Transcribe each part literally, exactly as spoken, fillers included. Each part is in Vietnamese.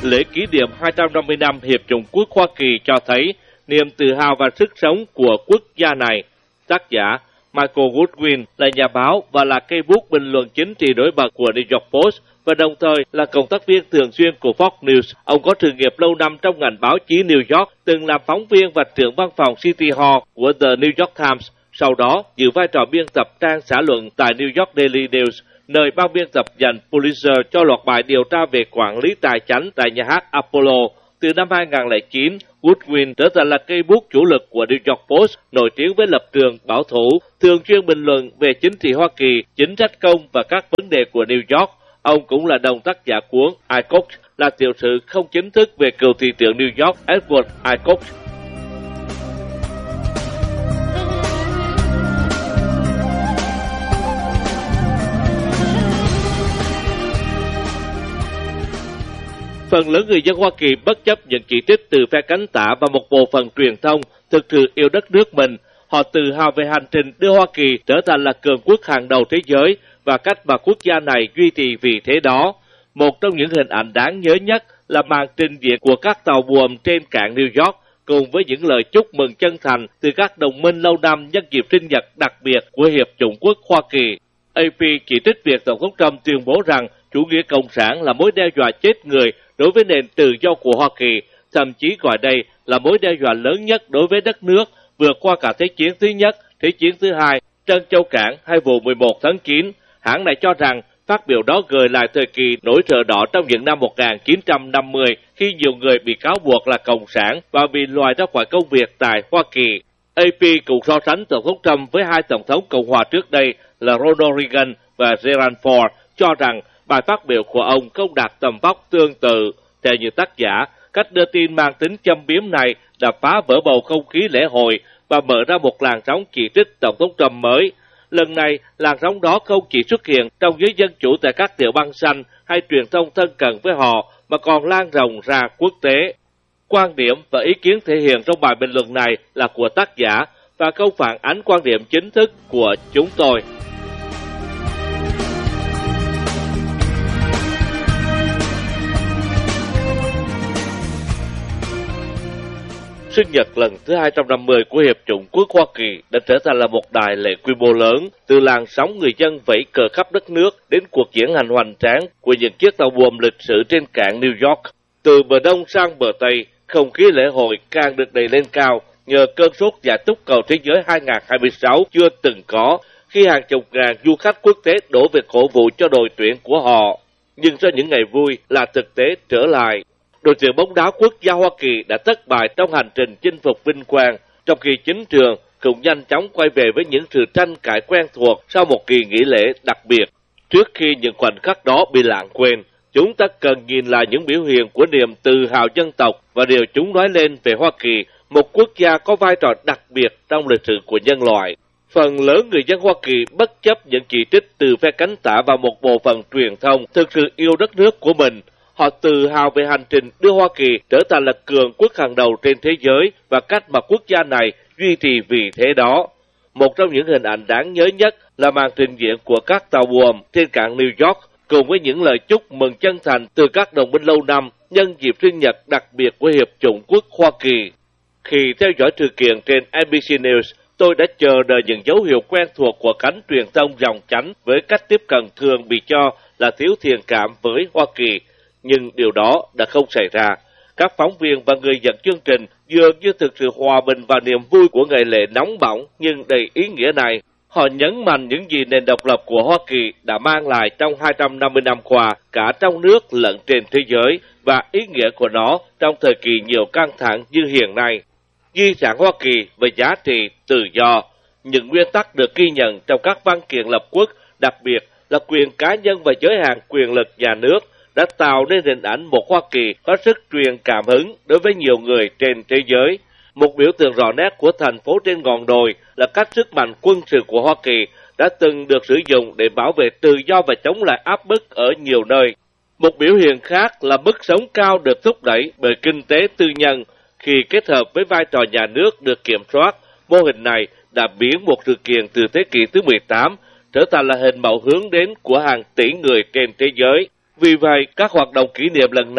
Lễ kỷ niệm hai trăm năm mươi năm Hiệp chủng quốc Hoa Kỳ cho thấy niềm tự hào và sức sống của quốc gia này. Tác giả Michael Goodwin là nhà báo và là cây bút bình luận chính trị nổi bật của New York Post và đồng thời là cộng tác viên thường xuyên của Fox News. Ông có sự nghiệp lâu năm trong ngành báo chí New York, từng làm phóng viên và trưởng văn phòng City Hall của The New York Times, sau đó giữ vai trò biên tập trang xã luận tại New York Daily News, nơi ban biên tập giành Pulitzer cho loạt bài điều tra về quản lý tài chánh tại nhà hát Apollo. Từ năm hai không không chín, Goodwin trở thành là cây bút chủ lực của New York Post, nổi tiếng với lập trường bảo thủ, thường xuyên bình luận về chính trị Hoa Kỳ, chính sách công và các vấn đề của New York. Ông cũng là đồng tác giả cuốn Aycock, là tiểu sử không chính thức về cựu thị trưởng New York Edward Aycock. Phần lớn người dân Hoa Kỳ bất chấp những chỉ trích từ phe cánh tả và một bộ phận truyền thông thực sự yêu đất nước mình. Họ tự hào về hành trình đưa Hoa Kỳ trở thành là cường quốc hàng đầu thế giới và cách mà quốc gia này duy trì vị thế đó. Một trong những hình ảnh đáng nhớ nhất là màn trình diễn của các tàu buồm trên cảng New York cùng với những lời chúc mừng chân thành từ các đồng minh lâu năm nhân dịp sinh nhật đặc biệt của Hiệp chủng quốc Hoa Kỳ. a pê chỉ trích việc Tổng thống Trump tuyên bố rằng chủ nghĩa cộng sản là mối đe dọa chết người đối với nền tự do của Hoa Kỳ, thậm chí gọi đây là mối đe dọa lớn nhất đối với đất nước, vượt qua cả Thế chiến thứ nhất, Thế chiến thứ hai, Trân Châu Cảng hay vụ mười một tháng chín. Hãng này cho rằng phát biểu đó gợi lại thời kỳ nổi cờ đỏ trong những năm một nghìn chín trăm năm mươi, khi nhiều người bị cáo buộc là cộng sản và bị loại ra khỏi công việc tại Hoa Kỳ. a pê cũng so sánh Tổng thống Trump với hai Tổng thống Cộng hòa trước đây là Ronald Reagan và Gerald Ford, cho rằng bài phát biểu của ông không đạt tầm vóc tương tự. Theo như tác giả, cách đưa tin mang tính châm biếm này đã phá vỡ bầu không khí lễ hội và mở ra một làn sóng chỉ trích Tổng thống Trump mới. Lần này, làn sóng đó không chỉ xuất hiện trong giới dân chủ tại các tiểu bang xanh hay truyền thông thân cận với họ, mà còn lan rộng ra quốc tế. Quan điểm và ý kiến thể hiện trong bài bình luận này là của tác giả và không phản ánh quan điểm chính thức của chúng tôi. Sinh nhật lần thứ hai trăm năm mươi của Hiệp chủng quốc Hoa Kỳ đã trở thành là một đại lễ quy mô lớn, từ làn sóng người dân vẫy cờ khắp đất nước đến cuộc diễn hành hoành tráng của những chiếc tàu buồm lịch sử trên cảng New York. Từ bờ đông sang bờ tây, không khí lễ hội càng được đẩy lên cao nhờ cơn sốt giải túc cầu thế giới hai không hai sáu chưa từng có, khi hàng chục ngàn du khách quốc tế đổ về cổ vũ cho đội tuyển của họ. Nhưng sau những ngày vui là thực tế trở lại. Đội tuyển bóng đá quốc gia Hoa Kỳ đã thất bại trong hành trình chinh phục vinh quang, trong khi chính trường cũng nhanh chóng quay về với những sự tranh cãi quen thuộc sau một kỳ nghỉ lễ đặc biệt. Trước khi những khoảnh khắc đó bị lãng quên, chúng ta cần nhìn lại những biểu hiện của niềm tự hào dân tộc và điều chúng nói lên về Hoa Kỳ, một quốc gia có vai trò đặc biệt trong lịch sử của nhân loại. Phần lớn người dân Hoa Kỳ bất chấp những chỉ trích từ phe cánh tả và một bộ phận truyền thông thực sự yêu đất nước của mình. Họ tự hào về hành trình đưa Hoa Kỳ trở thành là cường quốc hàng đầu trên thế giới và cách mà quốc gia này duy trì vị thế đó. Một trong những hình ảnh đáng nhớ nhất là màn trình diễn của các tàu buồm trên cảng New York cùng với những lời chúc mừng chân thành từ các đồng minh lâu năm nhân dịp sinh nhật đặc biệt của Hiệp chủng quốc Hoa Kỳ. Khi theo dõi sự kiện trên en bê xê News, tôi đã chờ đợi những dấu hiệu quen thuộc của cánh truyền thông dòng chánh với cách tiếp cận thường bị cho là thiếu thiện cảm với Hoa Kỳ. Nhưng điều đó đã không xảy ra. Các phóng viên và người dẫn chương trình dường như thực sự hòa bình vào niềm vui của ngày lễ nóng bỏng nhưng đầy ý nghĩa này. Họ nhấn mạnh những gì nền độc lập của Hoa Kỳ đã mang lại trong hai trăm năm mươi năm qua, cả trong nước lẫn trên thế giới, và ý nghĩa của nó trong thời kỳ nhiều căng thẳng như hiện nay. Di sản Hoa Kỳ về giá trị tự do, những nguyên tắc được ghi nhận trong các văn kiện lập quốc, đặc biệt là quyền cá nhân và giới hạn quyền lực nhà nước, đã tạo nên hình ảnh một Hoa Kỳ có sức truyền cảm hứng đối với nhiều người trên thế giới. Một biểu tượng rõ nét của thành phố trên ngọn đồi là cách sức mạnh quân sự của Hoa Kỳ đã từng được sử dụng để bảo vệ tự do và chống lại áp bức ở nhiều nơi. Một biểu hiện khác là mức sống cao được thúc đẩy bởi kinh tế tư nhân. Khi kết hợp với vai trò nhà nước được kiểm soát, mô hình này đã biến một sự kiện từ thế kỷ thứ mười tám trở thành là hình mẫu hướng đến của hàng tỷ người trên thế giới. Vì vậy, các hoạt động kỷ niệm lần này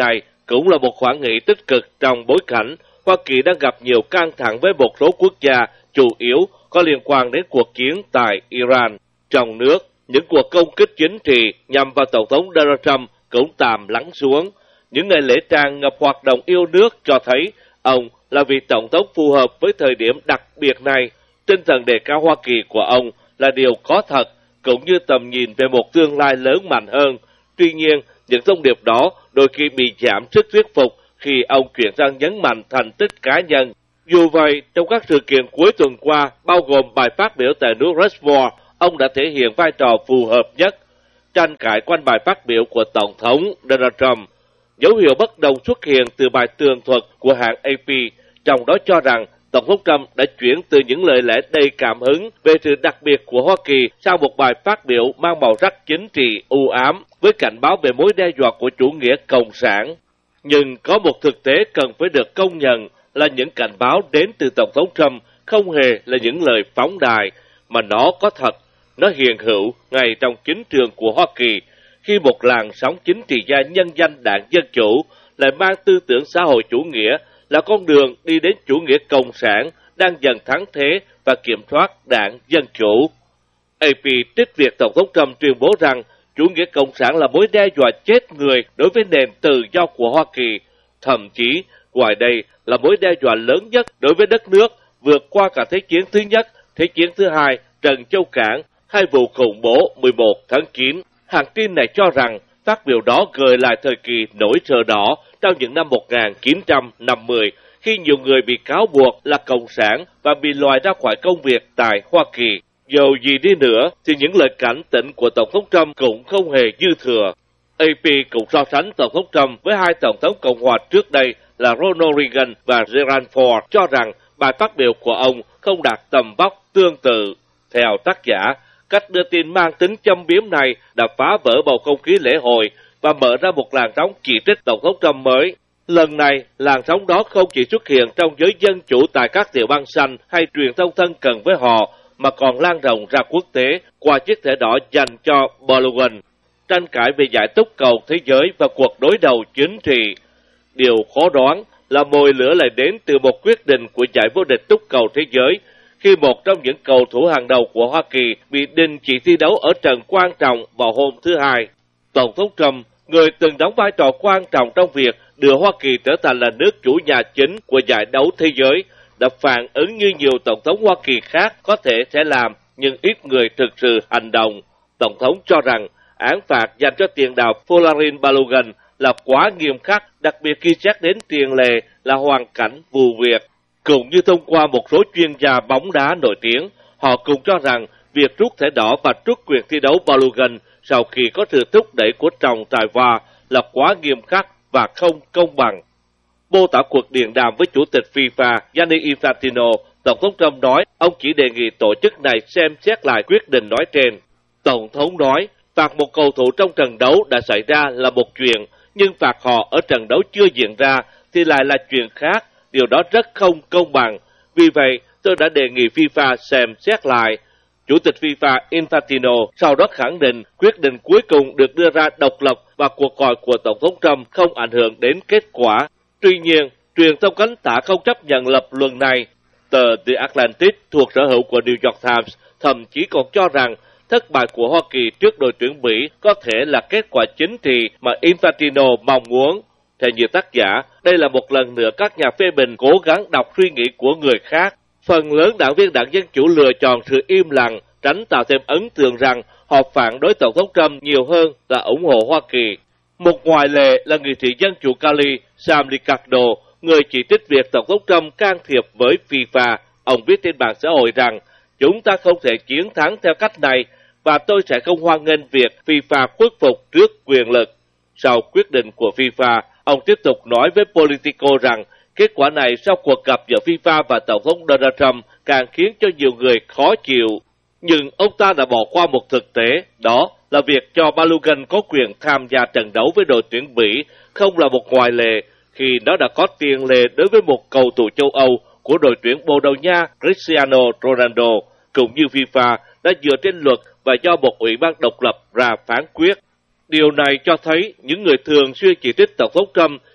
cũng là một khoản nghị tích cực trong bối cảnh Hoa Kỳ đang gặp nhiều căng thẳng với một số quốc gia chủ yếu có liên quan đến cuộc chiến tại Iran. Trong nước, những cuộc công kích chính trị nhằm vào Tổng thống Donald Trump cũng tạm lắng xuống. Những ngày lễ tràn ngập hoạt động yêu nước cho thấy ông là vị Tổng thống phù hợp với thời điểm đặc biệt này. Tinh thần đề cao Hoa Kỳ của ông là điều có thật, cũng như tầm nhìn về một tương lai lớn mạnh hơn. Tuy nhiên, những thông điệp đó đôi khi bị giảm sức thuyết phục khi ông chuyển sang nhấn mạnh thành tích cá nhân. Dù vậy, trong các sự kiện cuối tuần qua, bao gồm bài phát biểu tại nước Rushmore, ông đã thể hiện vai trò phù hợp nhất. Tranh cãi quanh bài phát biểu của Tổng thống Donald Trump, dấu hiệu bất đồng xuất hiện từ bài tường thuật của hãng A P, trong đó cho rằng Tổng thống Trump đã chuyển từ những lời lẽ đầy cảm hứng về sự đặc biệt của Hoa Kỳ sang một bài phát biểu mang màu sắc chính trị u ám với cảnh báo về mối đe dọa của chủ nghĩa cộng sản. Nhưng có một thực tế cần phải được công nhận là những cảnh báo đến từ Tổng thống Trump không hề là những lời phóng đài, mà nó có thật, nó hiện hữu ngay trong chính trường của Hoa Kỳ, khi một làn sóng chính trị gia nhân danh đảng Dân Chủ lại mang tư tưởng xã hội chủ nghĩa là con đường đi đến chủ nghĩa cộng sản đang dần thắng thế và kiểm soát đảng Dân Chủ. A P trích việc Tổng thống Trump tuyên bố rằng chủ nghĩa cộng sản là mối đe dọa chết người đối với nền tự do của Hoa Kỳ, thậm chí ngoài đây là mối đe dọa lớn nhất đối với đất nước vượt qua cả Thế chiến thứ nhất, Thế chiến thứ hai, Trần Châu Cảng hay vụ khủng bố mười một tháng chín. Hãng tin này cho rằng phát biểu đó gợi lại thời kỳ nổi cờ đỏ trong những năm một nghìn chín trăm năm mươi, khi nhiều người bị cáo buộc là cộng sản và bị loại ra khỏi công việc tại Hoa Kỳ. Dầu gì đi nữa thì những lời cảnh tỉnh của Tổng thống Trump cũng không hề dư thừa. A P cũng so sánh Tổng thống Trump với hai Tổng thống Cộng hòa trước đây là Ronald Reagan và Gerald Ford, cho rằng bài phát biểu của ông không đạt tầm vóc tương tự. Theo tác giả, cách đưa tin mang tính châm biếm này đã phá vỡ bầu không khí lễ hội và mở ra một làn sóng chỉ trích Tổng thống Trump mới. Lần này, làn sóng đó không chỉ xuất hiện trong giới dân chủ tại các tiểu bang xanh hay truyền thông thân cận với họ, mà còn lan rộng ra quốc tế qua chiếc thẻ đỏ dành cho Balogun. Tranh cãi về giải túc cầu thế giới và cuộc đối đầu chính trị. Điều khó đoán là mồi lửa lại đến từ một quyết định của giải vô địch túc cầu thế giới, khi một trong những cầu thủ hàng đầu của Hoa Kỳ bị đình chỉ thi đấu ở trận quan trọng vào hôm thứ Hai. Tổng thống Trump, người từng đóng vai trò quan trọng trong việc đưa Hoa Kỳ trở thành là nước chủ nhà chính của giải đấu thế giới, đã phản ứng như nhiều Tổng thống Hoa Kỳ khác có thể sẽ làm, nhưng ít người thực sự hành động. Tổng thống cho rằng án phạt dành cho tiền đạo Folarin Balogun là quá nghiêm khắc, đặc biệt khi xét đến tiền lệ là hoàn cảnh vụ việc. Cũng như thông qua một số chuyên gia bóng đá nổi tiếng, họ cùng cho rằng việc rút thẻ đỏ và rút quyền thi đấu Balogun sau khi có sự thúc đẩy của trọng tài vê a rờ là quá nghiêm khắc và không công bằng. Mô tả cuộc điện đàm với Chủ tịch FIFA Gianni Infantino, Tổng thống Trump nói ông chỉ đề nghị tổ chức này xem xét lại quyết định nói trên. Tổng thống nói phạt một cầu thủ trong trận đấu đã xảy ra là một chuyện, nhưng phạt họ ở trận đấu chưa diễn ra thì lại là chuyện khác, điều đó rất không công bằng. Vì vậy, tôi đã đề nghị FIFA xem xét lại. Chủ tịch FIFA Infantino sau đó khẳng định quyết định cuối cùng được đưa ra độc lập và cuộc gọi của Tổng thống Trump không ảnh hưởng đến kết quả. Tuy nhiên, truyền thông cánh tả không chấp nhận lập luận này. Tờ The Atlantic thuộc sở hữu của New York Times thậm chí còn cho rằng thất bại của Hoa Kỳ trước đội tuyển Mỹ có thể là kết quả chính trị mà Infantino mong muốn. Theo nhiều tác giả, đây là một lần nữa các nhà phê bình cố gắng đọc suy nghĩ của người khác. Phần lớn đảng viên đảng Dân Chủ lựa chọn sự im lặng, tránh tạo thêm ấn tượng rằng họ phản đối Tổng thống Trump nhiều hơn là ủng hộ Hoa Kỳ. Một ngoại lệ là nghị sĩ Dân Chủ Cali Sam Ricardo, người chỉ trích việc Tổng thống Trump can thiệp với FIFA. Ông viết trên mạng xã hội rằng, chúng ta không thể chiến thắng theo cách này và tôi sẽ không hoan nghênh việc FIFA khuất phục trước quyền lực. Sau quyết định của FIFA, ông tiếp tục nói với Politico rằng kết quả này sau cuộc gặp giữa FIFA và Tổng thống Donald Trump càng khiến cho nhiều người khó chịu. Nhưng ông ta đã bỏ qua một thực tế, đó là việc cho Balogun có quyền tham gia trận đấu với đội tuyển Mỹ không là một ngoại lệ, khi nó đã có tiền lệ đối với một cầu thủ châu Âu của đội tuyển Bồ Đào Nha Cristiano Ronaldo, cũng như FIFA đã dựa trên luật và do một ủy ban độc lập ra phán quyết. Điều này cho thấy những người thường xuyên chỉ trích Tổng thống Trump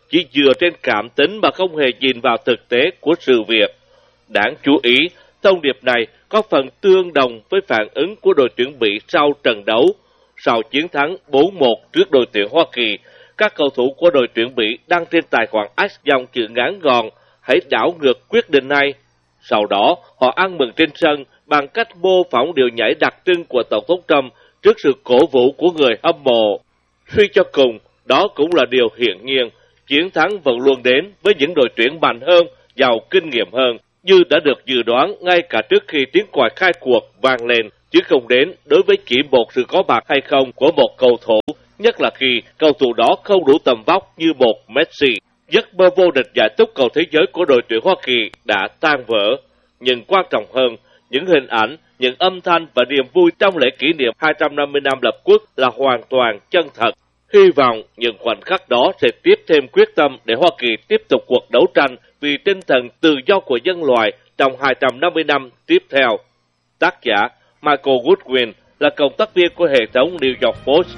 chỉ dựa trên cảm tính mà không hề nhìn vào thực tế của sự việc. Đáng chú ý, thông điệp này có phần tương đồng với phản ứng của đội tuyển Mỹ sau trận đấu. Sau chiến thắng bốn một trước đội tuyển Hoa Kỳ, các cầu thủ của đội tuyển Mỹ đăng trên tài khoản X dòng chữ ngắn gọn "Hãy đảo ngược quyết định này". Sau đó, họ ăn mừng trên sân bằng cách mô phỏng điệu nhảy đặc trưng của Tổng thống Trump trước sự cổ vũ của người hâm mộ. Suy cho cùng, đó cũng là điều hiển nhiên, chiến thắng vẫn luôn đến với những đội tuyển mạnh hơn, giàu kinh nghiệm hơn, như đã được dự đoán ngay cả trước khi tiếng còi khai cuộc vang lên, chứ không đến đối với chỉ một sự có mặt hay không của một cầu thủ, nhất là khi cầu thủ đó không đủ tầm vóc như một Messi. Giấc mơ vô địch giải túc cầu thế giới của đội tuyển Hoa Kỳ đã tan vỡ, nhưng quan trọng hơn, những hình ảnh, những âm thanh và niềm vui trong lễ kỷ niệm hai trăm năm mươi năm lập quốc là hoàn toàn chân thật. Hy vọng những khoảnh khắc đó sẽ tiếp thêm quyết tâm để Hoa Kỳ tiếp tục cuộc đấu tranh vì tinh thần tự do của nhân loại trong hai trăm năm mươi năm tiếp theo. Tác giả Michael Goodwin là cộng tác viên của hệ thống New York Post.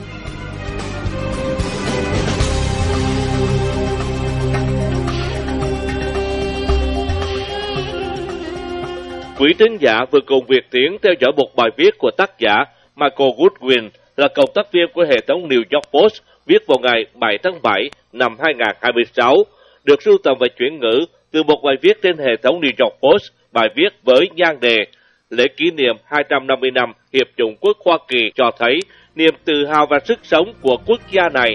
Quý thính giả vừa cùng Việt Tiến theo dõi một bài viết của tác giả Michael Goodwin là cộng tác viên của hệ thống New York Post viết vào ngày bảy tháng bảy năm hai nghìn không trăm hai mươi sáu, được sưu tầm và chuyển ngữ từ một bài viết trên hệ thống New York Post, bài viết với nhan đề Lễ kỷ niệm hai trăm năm mươi năm Hiệp chủng quốc Hoa Kỳ cho thấy niềm tự hào và sức sống của quốc gia này.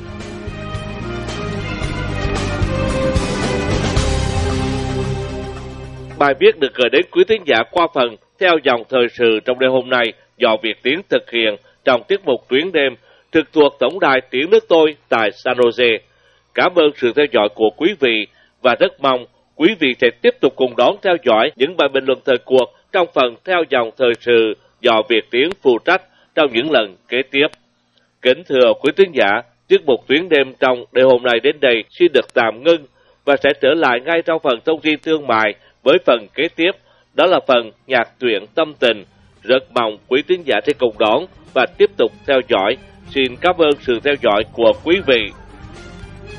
Bài viết được gửi đến quý thính giả qua phần theo dòng thời sự trong đêm hôm nay do Việt Tiến thực hiện trong tiết mục Tuyến đêm trực thuộc Tổng đài Tiếng nước tôi tại San Jose. Cảm ơn sự theo dõi của quý vị và rất mong quý vị sẽ tiếp tục cùng đón theo dõi những bài bình luận thời cuộc trong phần theo dòng thời sự do Việt Tiến phụ trách trong những lần kế tiếp. Kính thưa quý thính giả, tiết mục Tuyến đêm trong đêm hôm nay đến đây xin được tạm ngưng và sẽ trở lại ngay trong phần thông tin thương mại với phần kế tiếp, đó là phần nhạc truyện tâm tình. Rất mong quý thính giả sẽ cùng đón và tiếp tục theo dõi. Xin cảm ơn sự theo dõi của quý vị.